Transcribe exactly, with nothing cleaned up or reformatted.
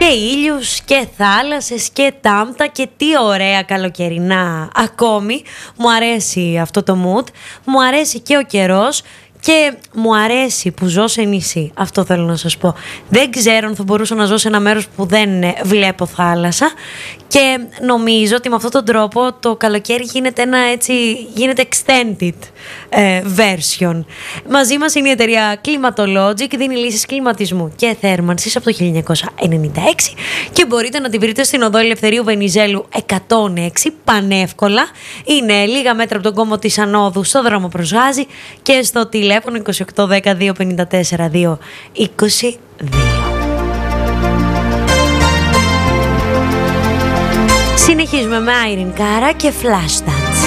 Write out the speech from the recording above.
Και ήλιους και θάλασσες και τάμπτα και τι ωραία καλοκαιρινά. Ακόμη μου αρέσει αυτό το mood, μου αρέσει και ο καιρός και μου αρέσει που ζω σε νησί. Αυτό θέλω να σας πω. Δεν ξέρω αν θα μπορούσα να ζω σε ένα μέρος που δεν βλέπω θάλασσα και νομίζω ότι με αυτόν τον τρόπο το καλοκαίρι γίνεται ένα έτσι, γίνεται extended ε, version. Μαζί μας είναι η εταιρεία Climatologic, δίνει λύσεις κλιματισμού και θέρμανσης από το χίλια εννιακόσια ενενήντα έξι και μπορείτε να τη βρείτε στην οδό Ελευθερίου Βενιζέλου εκατόν έξι πανεύκολα. Είναι λίγα μέτρα από τον κόμμο της Ανόδου στο δρόμο προς Γάζη και στο τηλέφωνο είκοσι οκτώ δέκα δύο πενήντα τέσσερα δύο είκοσι δύο. Συνεχίζουμε με Irene Cara και Flashdance.